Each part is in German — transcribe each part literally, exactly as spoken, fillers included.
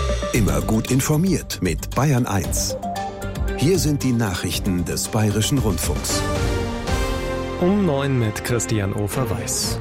Immer gut informiert mit Bayern eins. Hier sind die Nachrichten des Bayerischen Rundfunks. Um neun mit Christian Ofer-Weiß.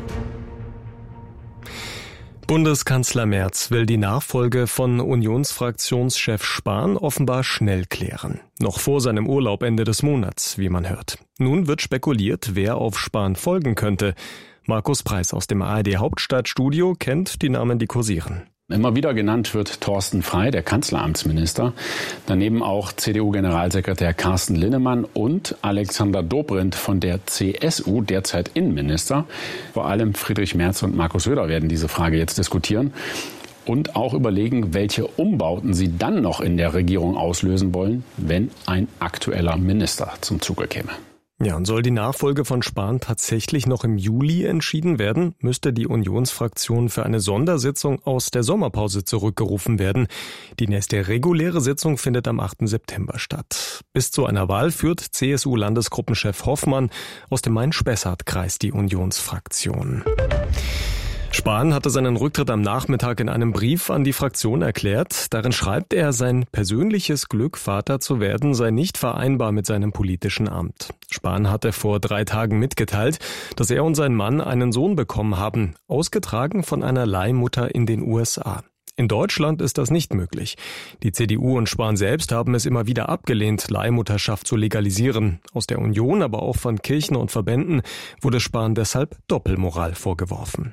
Bundeskanzler Merz will die Nachfolge von Unionsfraktionschef Spahn offenbar schnell klären. Noch vor seinem Urlaub Ende des Monats, wie man hört. Nun wird spekuliert, wer auf Spahn folgen könnte. Markus Preis aus dem A R D Hauptstadtstudio kennt die Namen, die kursieren. Immer wieder genannt wird Thorsten Frey, der Kanzleramtsminister. Daneben auch C D U-Generalsekretär Carsten Linnemann und Alexander Dobrindt von der C S U, derzeit Innenminister. Vor allem Friedrich Merz und Markus Söder werden diese Frage jetzt diskutieren und auch überlegen, welche Umbauten sie dann noch in der Regierung auslösen wollen, wenn ein aktueller Minister zum Zuge käme. Ja, und soll die Nachfolge von Spahn tatsächlich noch im Juli entschieden werden, müsste die Unionsfraktion für eine Sondersitzung aus der Sommerpause zurückgerufen werden. Die nächste reguläre Sitzung findet am achten September statt. Bis zu einer Wahl führt C S U-Landesgruppenchef Hoffmann aus dem Main-Spessart-Kreis die Unionsfraktion. Spahn hatte seinen Rücktritt am Nachmittag in einem Brief an die Fraktion erklärt. Darin schreibt er, sein persönliches Glück, Vater zu werden, sei nicht vereinbar mit seinem politischen Amt. Spahn hatte vor drei Tagen mitgeteilt, dass er und sein Mann einen Sohn bekommen haben, ausgetragen von einer Leihmutter in den U S A. In Deutschland ist das nicht möglich. Die C D U und Spahn selbst haben es immer wieder abgelehnt, Leihmutterschaft zu legalisieren. Aus der Union, aber auch von Kirchen und Verbänden wurde Spahn deshalb Doppelmoral vorgeworfen.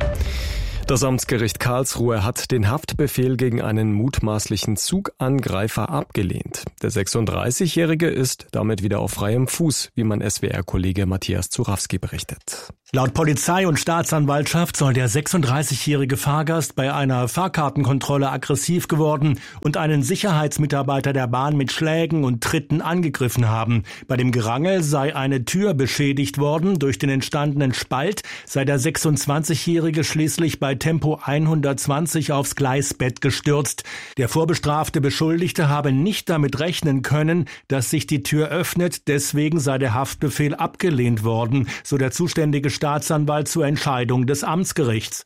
Das Amtsgericht Karlsruhe hat den Haftbefehl gegen einen mutmaßlichen Zugangreifer abgelehnt. Der sechsunddreißigjährige ist damit wieder auf freiem Fuß, wie mein S W R-Kollege Matthias Zurawski berichtet. Laut Polizei und Staatsanwaltschaft soll der sechsunddreißigjährige Fahrgast bei einer Fahrkartenkontrolle aggressiv geworden und einen Sicherheitsmitarbeiter der Bahn mit Schlägen und Tritten angegriffen haben. Bei dem Gerangel sei eine Tür beschädigt worden. Durch den entstandenen Spalt sei der sechsundzwanzigjährige schließlich bei Tempo hundertzwanzig aufs Gleisbett gestürzt. Der vorbestrafte Beschuldigte habe nicht damit rechnen können, dass sich die Tür öffnet. Deswegen sei der Haftbefehl abgelehnt worden, so der zuständige Staatsanwalt zur Entscheidung des Amtsgerichts.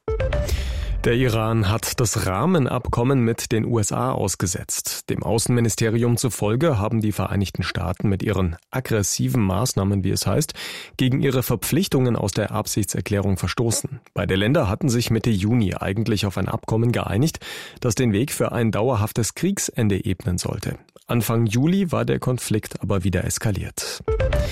Der Iran hat das Rahmenabkommen mit den U S A ausgesetzt. Dem Außenministerium zufolge haben die Vereinigten Staaten mit ihren aggressiven Maßnahmen, wie es heißt, gegen ihre Verpflichtungen aus der Absichtserklärung verstoßen. Beide Länder hatten sich Mitte Juni eigentlich auf ein Abkommen geeinigt, das den Weg für ein dauerhaftes Kriegsende ebnen sollte. Anfang Juli war der Konflikt aber wieder eskaliert.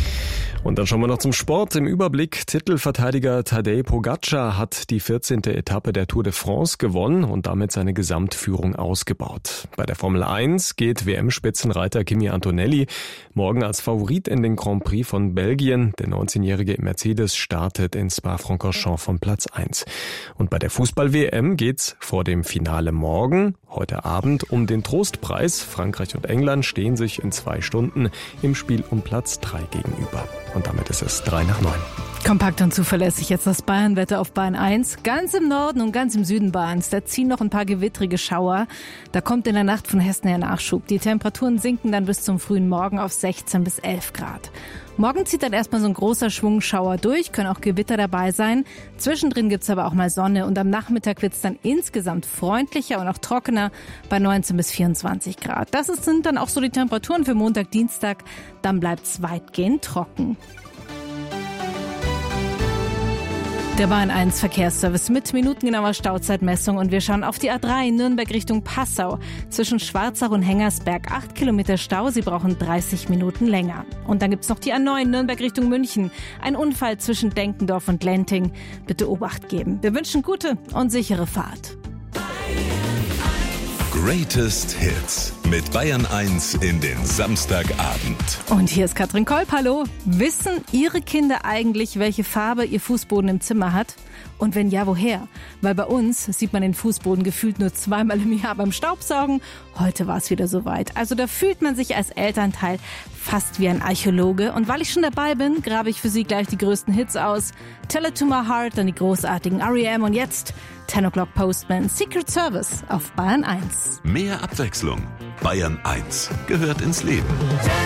Und dann schauen wir noch zum Sport. Im Überblick: Titelverteidiger Tadej Pogačar hat die vierzehnte Etappe der Tour de France gewonnen und damit seine Gesamtführung ausgebaut. Bei der Formel eins geht W M-Spitzenreiter Kimi Antonelli morgen als Favorit in den Grand Prix von Belgien. Der neunzehnjährige Mercedes startet in Spa-Francorchamps von Platz eins. Und bei der Fußball-W M geht's vor dem Finale morgen, heute Abend, um den Trostpreis. Frankreich und England stehen sich in zwei Stunden im Spiel um Platz drei gegenüber. Und damit ist es drei nach neun. Kompakt und zuverlässig jetzt das Bayernwetter auf Bayern eins. Ganz im Norden und ganz im Süden Bayerns, da ziehen noch ein paar gewittrige Schauer. Da kommt in der Nacht von Hessen her Nachschub. Die Temperaturen sinken dann bis zum frühen Morgen auf sechzehn bis elf Grad. Morgen zieht dann erstmal so ein großer Schwung Schauer durch, können auch Gewitter dabei sein. Zwischendrin gibt's aber auch mal Sonne und am Nachmittag wird's dann insgesamt freundlicher und auch trockener bei neunzehn bis vierundzwanzig Grad. Das sind dann auch so die Temperaturen für Montag, Dienstag. Dann bleibt's weitgehend trocken. Der Bayern eins Verkehrsservice mit minutengenauer Stauzeitmessung und wir schauen auf die A drei Nürnberg Richtung Passau. Zwischen Schwarzach und Hengersberg acht Kilometer Stau, Sie brauchen dreißig Minuten länger. Und dann gibt's noch die A neun Nürnberg Richtung München. Ein Unfall zwischen Denkendorf und Lenting. Bitte Obacht geben. Wir wünschen gute und sichere Fahrt. Greatest Hits mit Bayern eins in den Samstagabend. Und hier ist Katrin Kolb, hallo. Wissen Ihre Kinder eigentlich, welche Farbe ihr Fußboden im Zimmer hat? Und wenn ja, woher? Weil bei uns sieht man den Fußboden gefühlt nur zweimal im Jahr beim Staubsaugen. Heute war es wieder soweit. Also da fühlt man sich als Elternteil fast wie ein Archäologe. Und weil ich schon dabei bin, grabe ich für Sie gleich die größten Hits aus. Tell It To My Heart, dann die großartigen R E M und jetzt ten O'Clock Postman, Secret Service auf Bayern eins. Mehr Abwechslung. Bayern eins gehört ins Leben.